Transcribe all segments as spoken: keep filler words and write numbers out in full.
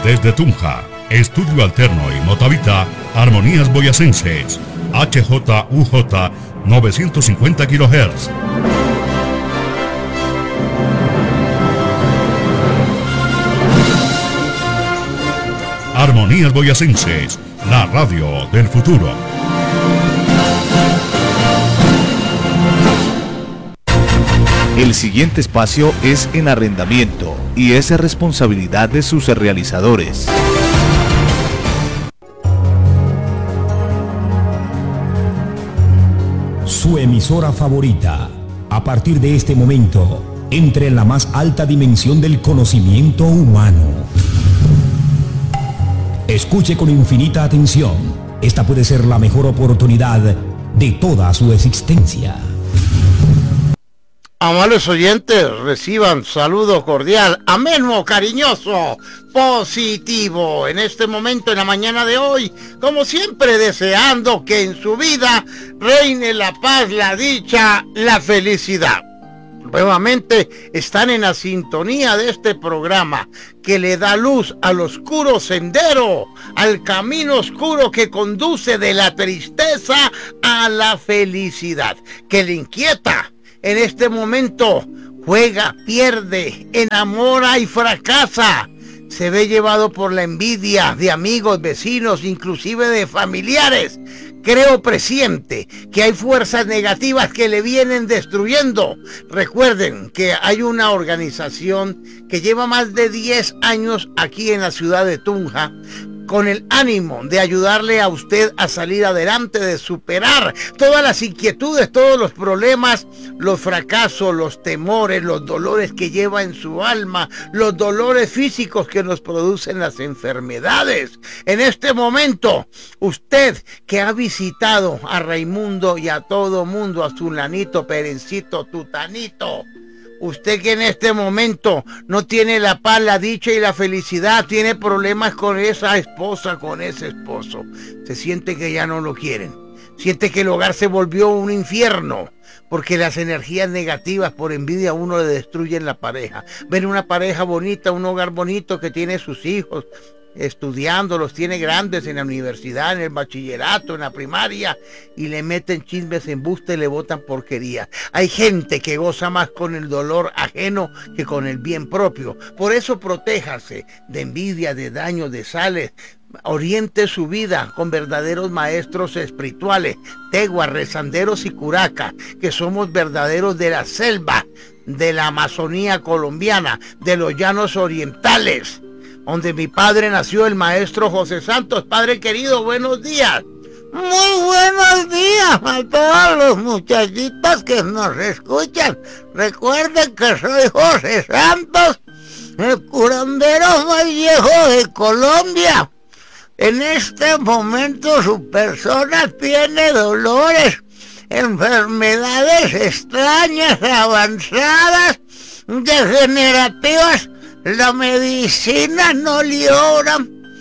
Desde Tunja, Estudio Alterno y Motavita, Armonías Boyacenses, H J U J novecientos cincuenta kilohertz. Armonías Boyacenses, la radio del futuro. El siguiente espacio es en arrendamiento y es responsabilidad de sus realizadores. Su emisora favorita. A partir de este momento, entre en la más alta dimensión del conocimiento humano. Escuche con infinita atención. Esta puede ser la mejor oportunidad de toda su existencia. Amables oyentes, reciban saludo cordial, ameno, cariñoso, positivo, en este momento, en la mañana de hoy, como siempre deseando que en su vida reine la paz, la dicha, la felicidad. Nuevamente están en la sintonía de este programa que le da luz al oscuro sendero, al camino oscuro que conduce de la tristeza a la felicidad, que le inquieta. En este momento juega, pierde, enamora y fracasa. Se ve llevado por la envidia de amigos, vecinos, inclusive de familiares. Creo presiente que hay fuerzas negativas que le vienen destruyendo. Recuerden que hay una organización que lleva más de diez años aquí en la ciudad de Tunja, con el ánimo de ayudarle a usted a salir adelante, de superar todas las inquietudes, todos los problemas, los fracasos, los temores, los dolores que lleva en su alma, los dolores físicos que nos producen las enfermedades. En este momento, usted que ha visitado a Raimundo y a todo mundo, a Zulanito, Perencito, Tutanito, usted que en este momento no tiene la paz, la dicha y la felicidad, tiene problemas con esa esposa, con ese esposo, se siente que ya no lo quieren, siente que el hogar se volvió un infierno, porque las energías negativas por envidia a uno le destruyen la pareja. Ven una pareja bonita, un hogar bonito que tiene sus hijos estudiando, los tiene grandes en la universidad, en el bachillerato, en la primaria, y le meten chismes, embustes, le botan porquería. Hay gente que goza más con el dolor ajeno que con el bien propio. Por eso protéjase de envidia, de daño, de sales. Oriente su vida con verdaderos maestros espirituales, teguas, rezanderos y curacas, que somos verdaderos de la selva, de la Amazonía colombiana, de los llanos orientales, donde mi padre nació, el maestro José Santos. Padre querido, buenos días. Muy buenos días a todos los muchachitos que nos escuchan. Recuerden que soy José Santos, el curandero más viejo de Colombia. En este momento su persona tiene dolores, enfermedades extrañas, avanzadas, degenerativas. La medicina no le obra.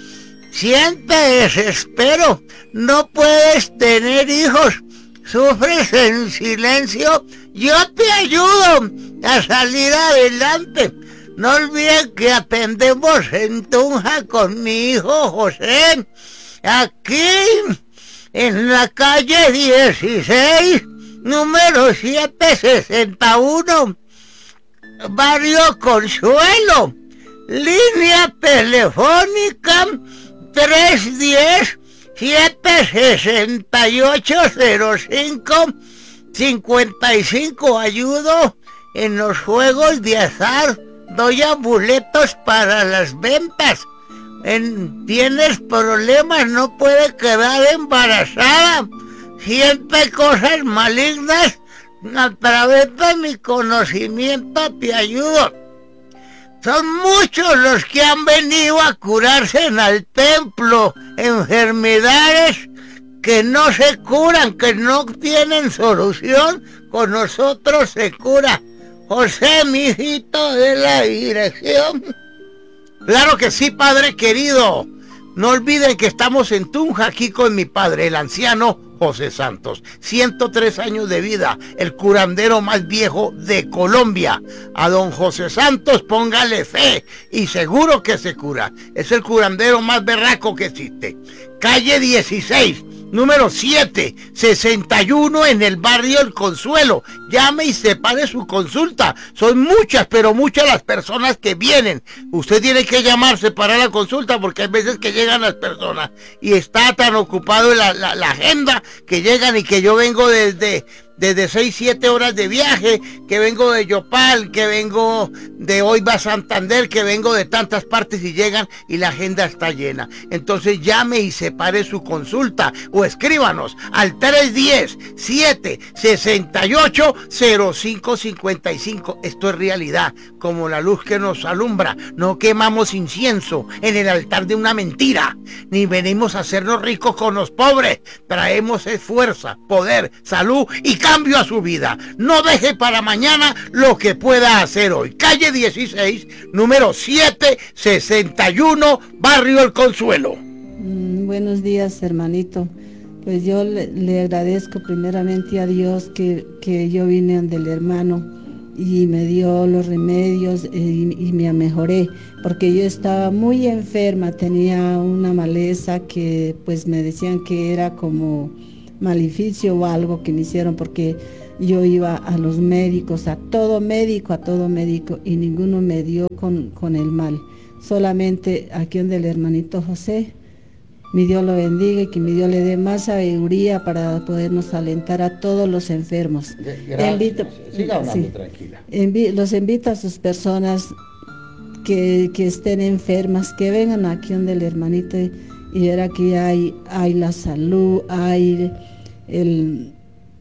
Siente desespero. No puedes tener hijos. Sufres en silencio. Yo te ayudo a salir adelante. No olviden que atendemos en Tunja con mi hijo José. Aquí, en la calle dieciséis, número setecientos sesenta y uno. Barrio Consuelo, línea telefónica tres uno cero, siete seis ocho, cero cinco cinco cinco. Ayudo en los juegos de azar, doy amuletos para las ventas. En, tienes problemas, no puedes quedar embarazada, siente cosas malignas. A través de mi conocimiento te ayudo. Son muchos los que han venido a curarse en el templo, enfermedades que no se curan, que no tienen solución, con nosotros se cura. José, mi hijito, de la dirección. Claro que sí, padre querido. No olviden que estamos en Tunja, aquí con mi padre, el anciano José Santos. ciento tres años de vida, el curandero más viejo de Colombia. A don José Santos póngale fe y seguro que se cura. Es el curandero más berraco que existe. Calle dieciséis, número siete, sesenta y uno en el barrio El Consuelo. Llame y separe su consulta. Son muchas, pero muchas las personas que vienen. Usted tiene que llamarse para la consulta porque hay veces que llegan las personas y está tan ocupado la, la, la agenda que llegan y que yo vengo desde... desde seis, siete horas de viaje, que vengo de Yopal, que vengo de Oiva, Santander, que vengo de tantas partes y llegan y la agenda está llena. Entonces llame y separe su consulta o escríbanos al tres uno cero, siete seis ocho, cero cinco cinco cinco. Esto es realidad, como la luz que nos alumbra. No quemamos incienso en el altar de una mentira, ni venimos a hacernos ricos con los pobres. Traemos fuerza, poder, salud y cambio a su vida. No deje para mañana lo que pueda hacer hoy. Calle dieciséis, número siete sesenta y uno, barrio El Consuelo. Mm, buenos días, hermanito. Pues yo le, le agradezco primeramente a Dios que, que yo vine del hermano y me dio los remedios y, y me mejoré, porque yo estaba muy enferma, tenía una maleza que pues me decían que era como maleficio o algo que me hicieron, porque yo iba a los médicos, a todo médico, a todo médico, y ninguno me dio con, con el mal. Solamente aquí donde el hermanito José, mi Dios lo bendiga y que mi Dios le dé más sabiduría para podernos alentar a todos los enfermos. Gracias. Invito, Siga hablando, sí, tranquila. Envi, los invito a sus personas que, que estén enfermas, que vengan aquí donde el hermanito y verá que hay, hay la salud, hay el,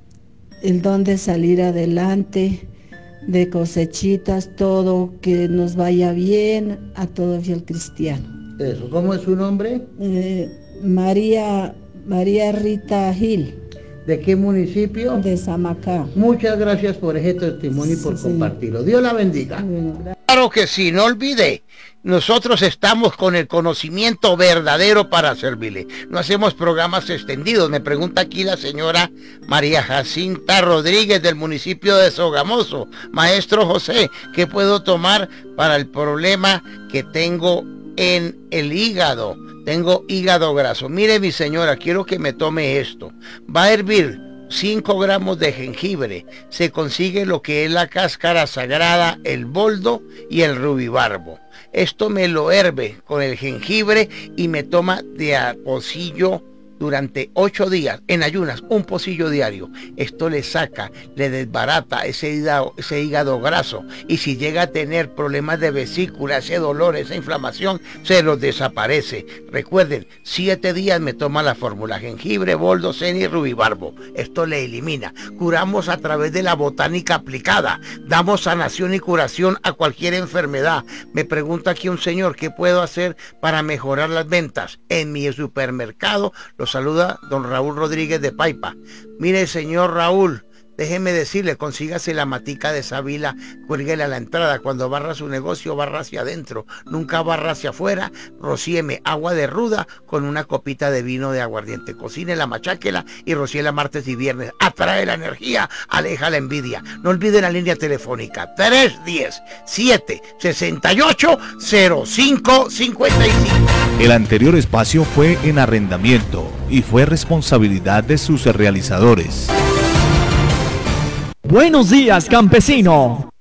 el don de salir adelante, de cosechitas, todo, que nos vaya bien a todo fiel cristiano. Eso, ¿cómo es su nombre? Eh, María, María Rita Gil. ¿De qué municipio? De Samacá. Muchas gracias por ese testimonio y por Sí, compartirlo. Dios la bendiga. Bueno, gracias. Claro que sí, no olvide, nosotros estamos con el conocimiento verdadero para servirle. No hacemos programas extendidos. Me pregunta aquí la señora María Jacinta Rodríguez del municipio de Sogamoso. Maestro José, ¿qué puedo tomar para el problema que tengo en el hígado? Tengo hígado graso. Mire, mi señora, quiero que me tome esto. Va a hervir cinco gramos de jengibre. Se consigue lo que es la cáscara sagrada, el boldo y el rubibarbo. Esto me lo herve con el jengibre y me toma de a pocillo durante ocho días, en ayunas, un pocillo diario. Esto le saca, le desbarata ese hígado, ese hígado graso, y si llega a tener problemas de vesícula, ese dolor, esa inflamación, se los desaparece. Recuerden, siete días me toma la fórmula: jengibre, boldo, ceni y rubibarbo. Esto le elimina. Curamos a través de la botánica aplicada. Damos sanación y curación a cualquier enfermedad. Me pregunta aquí un señor, ¿qué puedo hacer para mejorar las ventas? En mi supermercado los saluda don Raúl Rodríguez de Paipa. Mire, señor Raúl, déjeme decirle, consígase la matica de sábila, cuélguela a la entrada. Cuando barra su negocio, barra hacia adentro, nunca barra hacia afuera. Rocíeme agua de ruda con una copita de vino de aguardiente. Cocínela, macháquela y rocíela martes y viernes. Atrae la energía, aleja la envidia. No olvide la línea telefónica tres uno cero, siete seis ocho, cero cinco cinco cinco. El anterior espacio fue en arrendamiento y fue responsabilidad de sus realizadores. Buenos días, campesino.